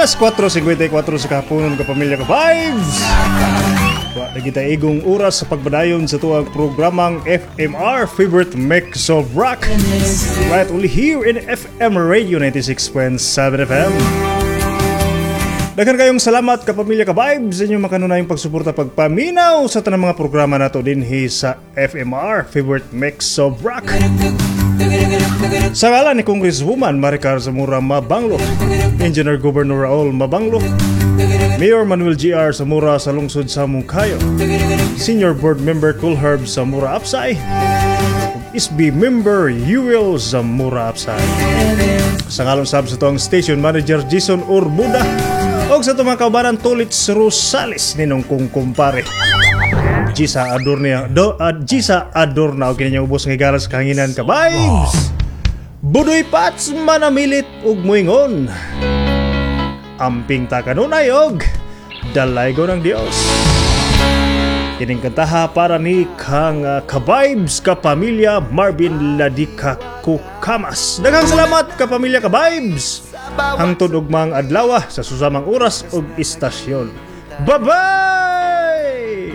Alas 4:54 sa kahaponon ka pamilya ka vibes. Wa na kita igong oras sa pagbadayon sa tuwang programang FMR Favorite Mix of Rock. Right only here in FM Radio 96.7 FM. Daghan kayong salamat ka pamilya ka vibes sa inyong makanunayong pagsuporta pagpaminaw sa tanang mga programa nato dinhi sa FMR Favorite Mix of Rock. Sa ngalan ni Congresswoman Maricar Zamora Mabanglo, Engineer Governor Raul Mabanglo, Mayor Manuel G.R. Zamora sa lungsod sa Mungkayo, Senior Board Member Kulherb Zamora Apsay, SB Member Yuel Zamora Apsay. Sa ngalan sab sa tuwang Station Manager Jason Urbuda, o sa itong mga kaubanan Tulits Rosales ninong kong kumpare Gisa Adorna o kanyang ubos ng higalas kahanginan ka vibes. Budoy Pats manamilit ug muingon, amping takanunay og dalaygo ng Dios. Kining kantaha para ni kang ka-vibes ka pamilya Marvin Ladika Kukamas. Daghang salamat ka pamilya ka vibes. Hangtod og mga adlaw sa susamang oras ug istasyon. Bye-bye!